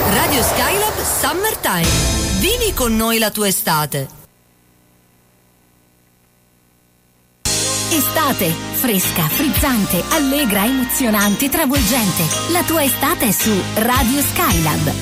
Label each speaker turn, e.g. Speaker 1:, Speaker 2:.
Speaker 1: Radio Skylab Summertime. Vivi con noi la tua estate.
Speaker 2: Estate, fresca, frizzante, allegra, emozionante, travolgente. La tua estate è su Radio Skylab.